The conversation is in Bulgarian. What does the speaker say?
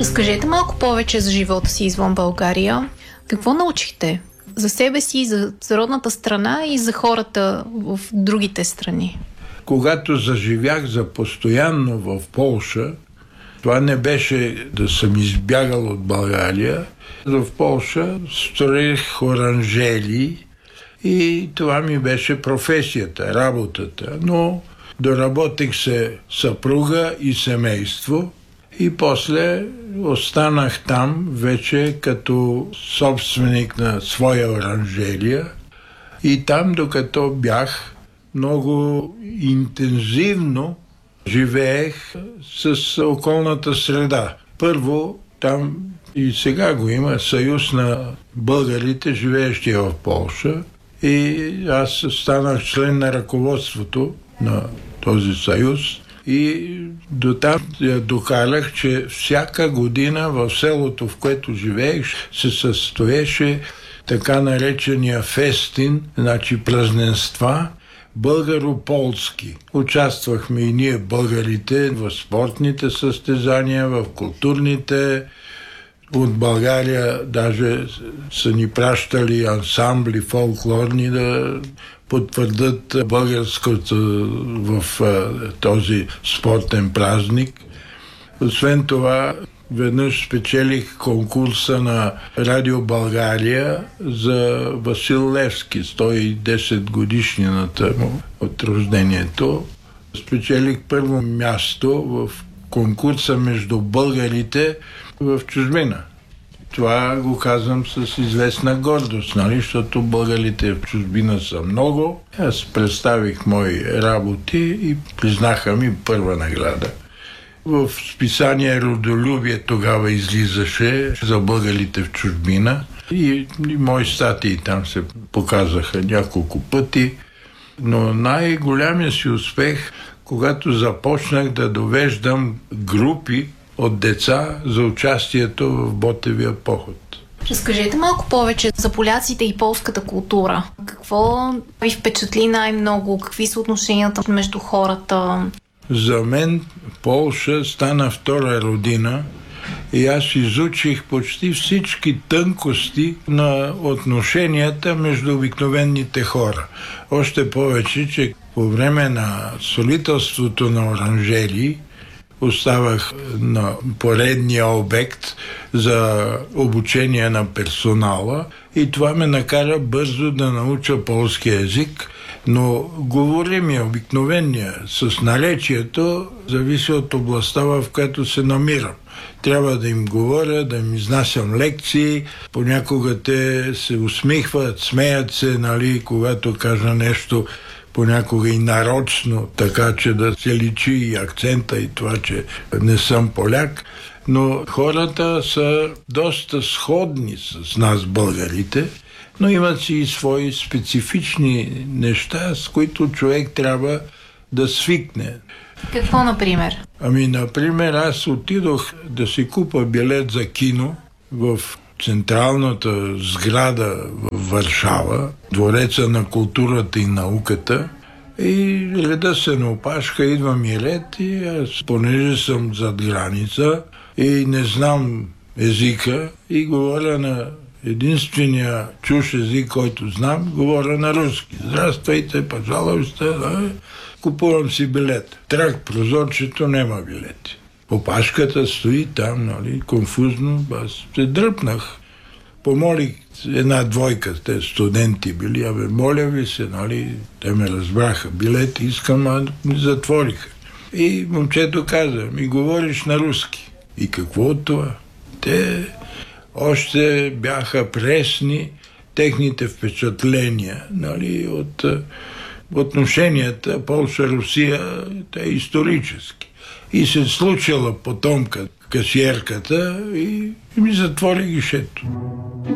Разкажете малко повече за живота си извън България. Какво научихте за себе си, за родната страна и за хората в другите страни? Когато заживях за постоянно в Полша, това не беше да съм избягал от България. В Полша строих оранжерии и това ми беше професията, работата. Но доработих се съпруга и семейство и после останах там вече като собственик на своя оранжерия. И там, докато бях, много интензивно живеех с околната среда. Първо, там и сега го има съюз на българите, живеещи в Полша. И аз станах член на ръководството на този съюз. И до там я докарах, че всяка година в селото, в което живеех, се състоеше така наречения фестин, значи празненства, българо-полски. Участвахме и ние, българите, в спортните състезания, в културните. От България даже са ни пращали ансамбли фолклорни да потвърдят българското в този спортен празник. Освен това, веднъж спечелих конкурса на Радио България за Васил Левски, 110 годишнината му от рождението. Спечелих първо място в конкурса между българите в чужбина. Това го казвам с известна гордост, нали? Защото българите в чужбина са много. Аз представих мои работи и признаха ми първа награда. В списание Родолюбие тогава излизаше за българите в чужбина и мои статии там се показаха няколко пъти. Но най-голямия си успех, когато започнах да довеждам групи от деца за участието в Ботевия поход. Разкажете малко повече за поляците и полската култура. Какво ви впечатли най-много? Какви са отношенията между хората? За мен Полша стана втора родина и аз изучих почти всички тънкости на отношенията между обикновените хора. Още повече, че по време на строителството на оранжерии оставах на поредния обект за обучение на персонала и това ме накара бързо да науча полски език, но говоримия, обикновения, с наречието зависи от областта, в която се намирам. Трябва да им говоря, да им изнасям лекции, понякога те се усмихват, смеят се, нали, когато кажа нещо понякога и нарочно, така че да се личи и акцента и това, че не съм поляк. Но хората са доста сходни с нас, българите, но имат си и свои специфични неща, с които човек трябва да свикне. Какво, например? Например, аз отидох да си купа билет за кино в централната сграда в Варшава, Двореца на културата и науката, и реда се на опашка, идва ми ред и аз, понеже съм зад граница и не знам езика и говоря на единствения чуж език, който знам, говоря на руски. Здравствуйте, пожалуйста, купувам си билет. Трак прозорчето, няма билети. Опашката стои там, нали, конфузно, аз се дръпнах. Помолих една двойка, те студенти били, моля ви се, нали, те ме разбраха, билет искам, а ми затвориха. И момчето каза, ми говориш на руски. И какво от това? Те още бяха пресни техните впечатления, нали, от отношенията Полша-Русия, те исторически. И се случила потомка, касиерката, и ми затвори гишето.